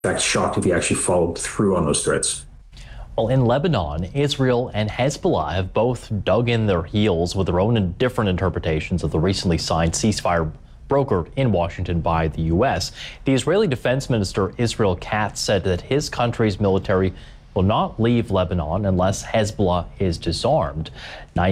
In fact, shocked if he actually followed through on those threats. Well, in Lebanon, Israel and Hezbollah have both dug in their heels with their own and different interpretations of the recently signed ceasefire brokered in Washington by the U.S. The Israeli Defense Minister Israel Katz said that his country's military will not leave Lebanon unless Hezbollah is disarmed. Now,